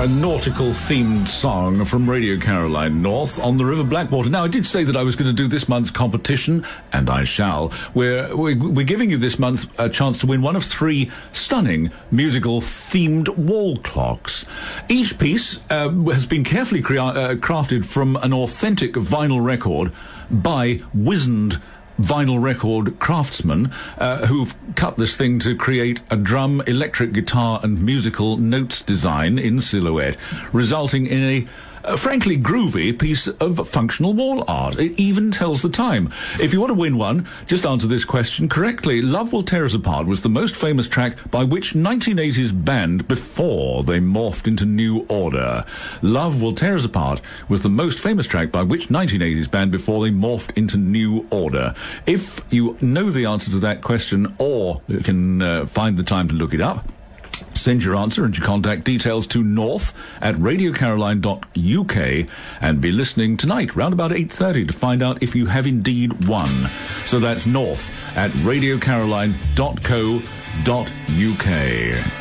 a nautical-themed song from Radio Caroline North on the River Blackwater. Now, I did say that I was going to do this month's competition, and I shall. We're giving you this month a chance to win one of 3 stunning musical-themed wall clocks. Each piece has been carefully crafted from an authentic vinyl record by wizened vinyl record craftsmen who've cut this thing to create a drum, electric guitar and musical notes design in silhouette, resulting in a frankly groovy piece of functional wall art. It even tells the time. If you want to win one, just answer this question correctly. Love Will Tear Us Apart was the most famous track by which 1980s band before they morphed into New Order? Love Will Tear Us Apart was the most famous track by which 1980s band before they morphed into New Order? If you know the answer to that question, or you can find the time to look it up, send your answer and your contact details to north@radiocaroline.uk and be listening tonight round about 8:30 to find out if you have indeed won. So that's north@radiocaroline.co.uk.